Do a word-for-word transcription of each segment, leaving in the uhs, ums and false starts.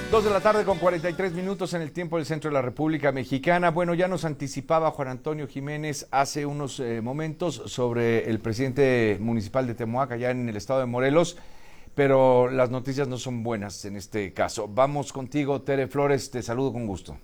Dos de la tarde con cuarenta y tres minutos en el tiempo del centro de la República Mexicana. Bueno, ya nos anticipaba Juan Antonio Jiménez hace unos eh, momentos sobre el presidente municipal de Temoac, allá en el estado de Morelos, pero las noticias no son buenas en este caso. Vamos contigo, Tere Flores, te saludo con gusto.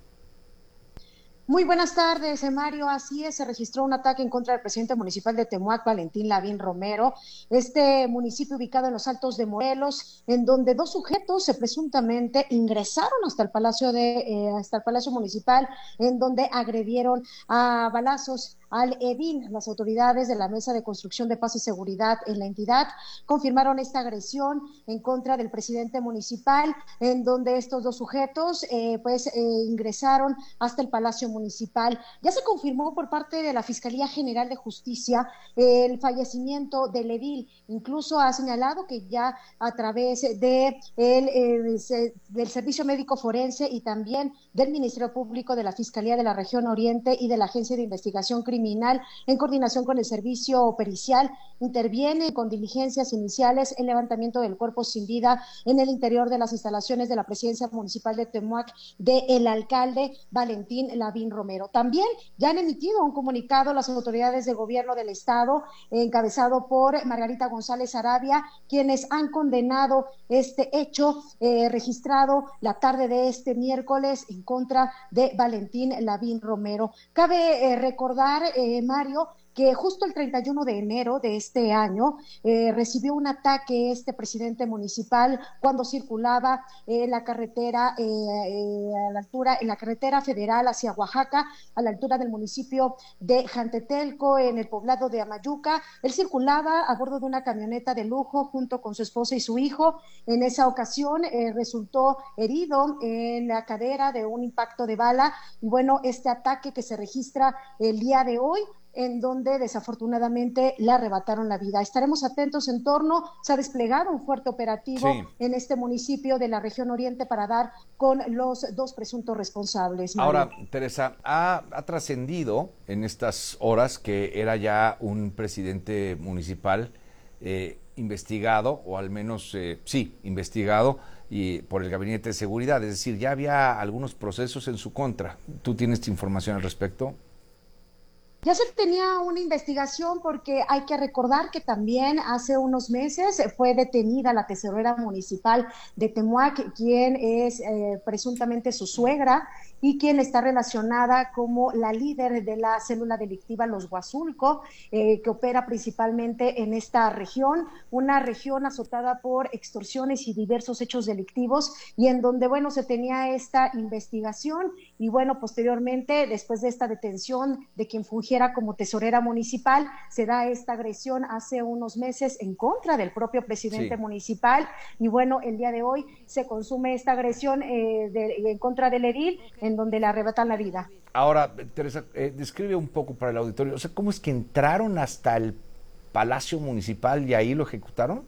Muy buenas tardes, Mario. Así es, se registró un ataque en contra del presidente municipal de Temoac, Valentín Lavín Romero, este municipio ubicado en los Altos de Morelos, en donde dos sujetos se presuntamente ingresaron hasta el Palacio de, eh, hasta el Palacio Municipal, en donde agredieron a balazos al edil. Las autoridades de la Mesa de Construcción de Paz y Seguridad en la entidad confirmaron esta agresión en contra del presidente municipal, en donde estos dos sujetos eh, pues eh, ingresaron hasta el Palacio Municipal. Ya se confirmó por parte de la Fiscalía General de Justicia eh, el fallecimiento del edil. Incluso ha señalado que ya a través de el, eh, se, del Servicio Médico Forense y también del Ministerio Público, de la Fiscalía de la Región Oriente y de la Agencia de Investigación Criminal, en coordinación con el servicio pericial, interviene con diligencias iniciales el levantamiento del cuerpo sin vida en el interior de las instalaciones de la Presidencia Municipal de Temoac del alcalde Valentín Lavín Romero. También ya han emitido un comunicado las autoridades de gobierno del estado, encabezado por Margarita González Arabia, quienes han condenado este hecho eh, registrado la tarde de este miércoles en contra de Valentín Lavín Romero. Cabe eh, recordar, eh, Mario, que justo el treinta y uno de enero de este año eh, recibió un ataque este presidente municipal cuando circulaba en eh, la carretera eh, eh, a la altura, en la carretera federal hacia Oaxaca, a la altura del municipio de Jantetelco, en el poblado de Amayuca. Él circulaba a bordo de una camioneta de lujo junto con su esposa y su hijo. En esa ocasión eh, resultó herido en la cadera de un impacto de bala, y bueno, este ataque que se registra el día de hoy, en donde desafortunadamente le arrebataron la vida. Estaremos atentos en torno, se ha desplegado un fuerte operativo Sí. en este municipio de la región oriente para dar con los dos presuntos responsables, Mario. Ahora, Teresa, ha, ha trascendido en estas horas que era ya un presidente municipal eh, investigado, o al menos, eh, sí, investigado y por el Gabinete de Seguridad, es decir, ya había algunos procesos en su contra. ¿Tú tienes información al respecto? Ya se tenía una investigación, porque hay que recordar que también hace unos meses fue detenida la tesorera municipal de Temoac, quien es eh, presuntamente su suegra y quien está relacionada como la líder de la célula delictiva Los Huazulco, eh, que opera principalmente en esta región, una región azotada por extorsiones y diversos hechos delictivos, y en donde, bueno, se tenía esta investigación y, bueno, posteriormente, después de esta detención de quien fungió como tesorera municipal, se da esta agresión hace unos meses en contra del propio presidente Sí. municipal, y bueno, el día de hoy se consume esta agresión eh, de, en contra del edil, en donde le arrebatan la vida. Ahora, Teresa, eh, describe un poco para el auditorio, o sea, ¿cómo es que entraron hasta el Palacio Municipal y ahí lo ejecutaron?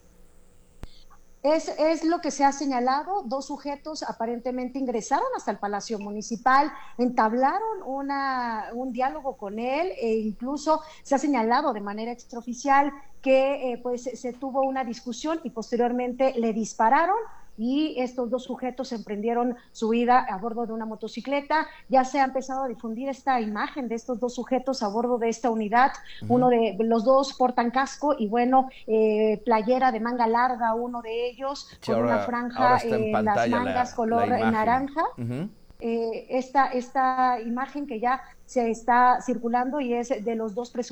Es, es lo que se ha señalado. Dos sujetos aparentemente ingresaron hasta el Palacio Municipal, entablaron una, un diálogo con él, e incluso se ha señalado de manera extraoficial que eh, pues se tuvo una discusión y posteriormente le dispararon, y estos dos sujetos emprendieron su vida a bordo de una motocicleta. Ya se ha empezado a difundir esta imagen de estos dos sujetos a bordo de esta unidad. Uh-huh. Uno de los dos portan casco y, bueno, eh, playera de manga larga, uno de ellos Sí, con una ahora, ahora franja está en en las pantalla mangas la, la color imagen. naranja. Uh-huh. Eh, esta, esta imagen que ya se está circulando y es de los dos presuntos